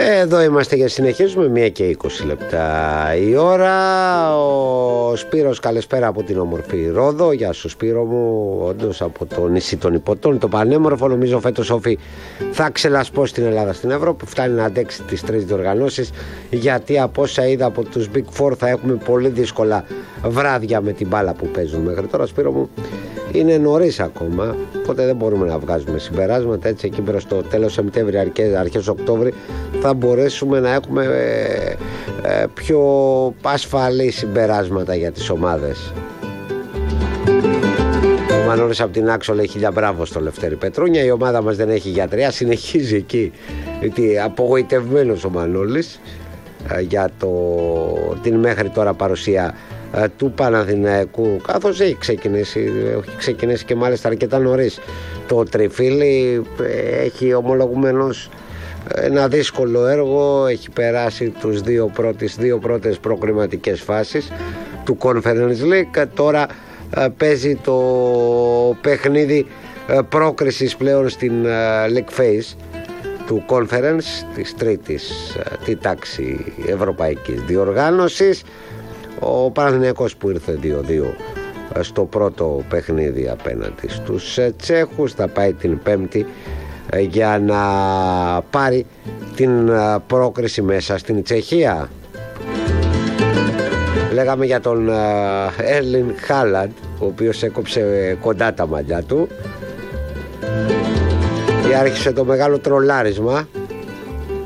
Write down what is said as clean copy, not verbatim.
Εδώ είμαστε και συνεχίζουμε 1 και 20 λεπτά η ώρα. Ο Σπύρος, καλησπέρα από την όμορφη Ρόδο. Γεια σου Σπύρο μου, όντως από το νησί των Υποτών, το πανέμορφο. Νομίζω φέτος Όφη θα ξελασπώσει στην Ελλάδα, στην Ευρώπη. Φτάνει να αντέξει τις 3 διοργανώσεις, γιατί από όσα είδα από τους Big Four θα έχουμε πολύ δύσκολα βράδια με την μπάλα που παίζουν μέχρι τώρα. Σπύρο μου, είναι νωρίς ακόμα, οπότε δεν μπορούμε να βγάζουμε συμπεράσματα. Έτσι εκεί προς το τέλος Σεπτέμβρη, αρχές Οκτώβρη θα μπορέσουμε να έχουμε πιο ασφαλή συμπεράσματα για τις ομάδες. Ο Μανώλης από την Άξο λέει χίλια μπράβο στο Λευτέρη Πετρούνια. Η ομάδα μας δεν έχει γιατριά, συνεχίζει εκεί, γιατί απογοητευμένος ο Μανώλης για την μέχρι τώρα παρουσία του Παναθηναϊκού, καθώς έχει ξεκινήσει και μάλιστα αρκετά νωρίς το τριφύλι. Έχει ομολογουμένως ένα δύσκολο έργο, έχει περάσει τις δύο πρώτες προκριματικές φάσεις του Conference League. Τώρα παίζει το παιχνίδι πρόκρισης πλέον στην League Phase του Conference της τρίτης τη τάξη ευρωπαϊκής διοργάνωσης. Ο Παναθηναϊκός που ήρθε 2-2 στο πρώτο παιχνίδι απέναντι στους Τσέχους θα πάει την Πέμπτη για να πάρει την πρόκριση μέσα στην Τσεχία. Λέγαμε για τον Έρλινγκ Χάλαντ, ο οποίος έκοψε κοντά τα μαλλιά του και άρχισε το μεγάλο τρολάρισμα